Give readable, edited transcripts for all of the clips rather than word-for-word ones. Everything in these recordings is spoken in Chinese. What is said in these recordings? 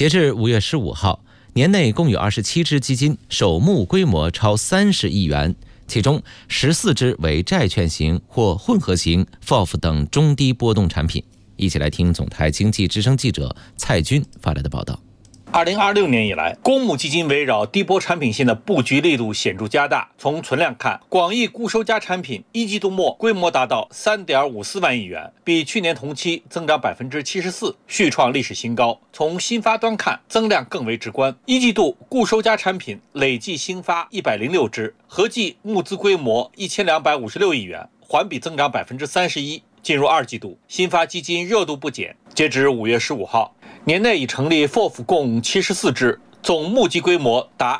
截至5月15号，年内共有27只基金首募规模超30亿元，其中14只为债券型或混合型 FOF 等中低波动产品。一起来听总台经济之声记者蔡军发来的报道。 2026年以来，公募基金围绕低波产品线的布局力度显著加大。从存量看，广义固收加产品一季度末规模达到 3.54 万亿元，比去年同期增长 74%， 续创历史新高。从新发端看，增量更为直观。一季度固收加产品累计新发106只，合计募资规模1256亿元，环比增长 31%。进入二季度，新发基金热度不减。截至5月15号，年内已成立 FOF 共74只，总募集规模达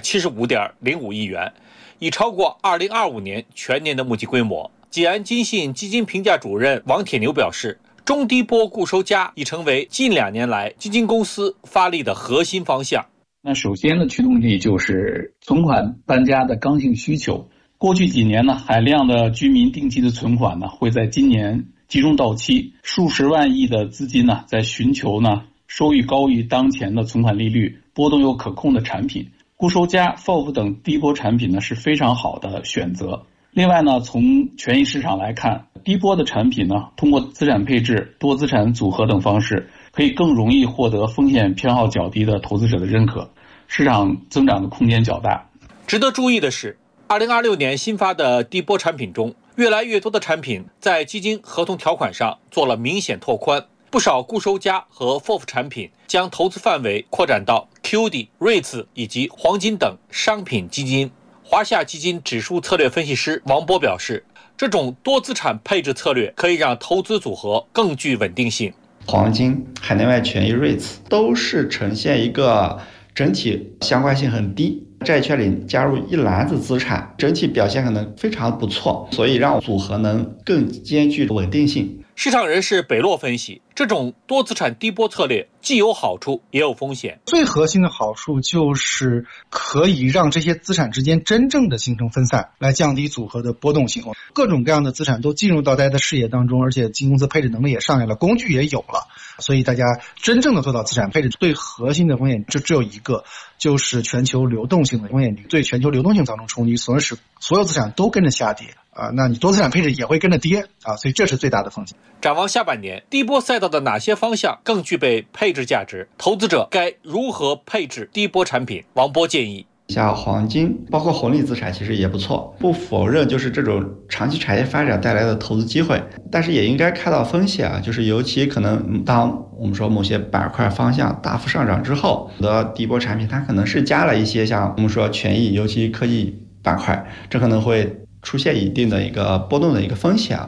975.05 亿元，已超过2025年全年的募集规模。济安金信基金评价主任王铁牛表示，中低波固收加已成为近2年来基金公司发力的核心方向。 那首先的驱动力就是存款搬家的刚性需求。过去几年呢，海量的居民定期的存款呢，会在今年集中到期，数十万亿的资金呢，在寻求呢收益高于当前的存款利率、波动又可控的产品。固收加、FOF 等低波产品呢是非常好的选择。另外呢，从权益市场来看，低波的产品呢，通过资产配置、多资产组合等方式，可以更容易获得风险偏好较低的投资者的认可，市场增长的空间较大。 值得注意的是，2026年新发的低波产品中，越来越多的产品在基金合同条款上做了明显拓宽，不少固收加和 FOF 产品将投资范围扩展到 QD、REITs 以及黄金等商品基金。华夏基金指数策略分析师王波表示，这种多资产配置策略可以让投资组合更具稳定性。 黄金、海内外权益 REITs 都是呈现一个整体相关性很低，债券里加入一篮子资产，整体表现可能非常不错，所以让组合能更兼具稳定性。 市场人士北洛分析，这种多资产低波策略既有好处也有风险。 最核心的好处就是可以让这些资产之间真正的形成分散，来降低组合的波动性。各种各样的资产都进入到大家的视野当中，而且基金公司配置能力也上来了，工具也有了，所以大家真正的做到资产配置，最核心的风险就只有一个，就是全球流动性的风险。对全球流动性造成冲击，使所有资产都跟着下跌那你多资产配置也会跟着跌所以这是最大的风险。 展望下半年，低波赛道的哪些方向更具备配置价值？投资者该如何配置低波产品？王波建议， 像黄金包括红利资产其实也不错，不否认就是这种长期产业发展带来的投资机会，但是也应该看到风险就是尤其可能当我们说某些板块方向大幅上涨之后，的低波产品它可能是加了一些像我们说权益尤其科技板块，这可能会出现一定的一个波动的一个风险。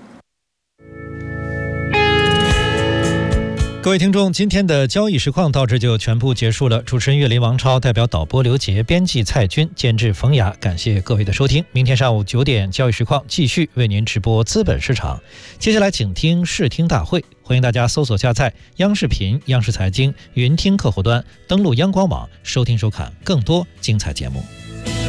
各位听众，今天的交易实况到这就全部结束了。主持人岳林、王超，代表导播刘杰，编辑蔡军，监制冯雅，感谢各位的收听。明天上午9点，交易实况继续为您直播资本市场。接下来请听视听大会，欢迎大家搜索下载央视频、央视财经、云听客户端，登录央广网收听收看更多精彩节目。